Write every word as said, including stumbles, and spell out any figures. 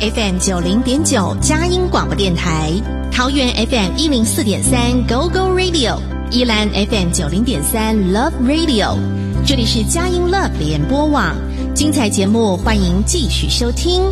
F M 九零点九佳音广播电台，桃园 F M 一零四点三 Go Go Radio， 宜兰 F M 九零点三 Love Radio， 这里是佳音 Love 联播网，精彩节目欢迎继续收听。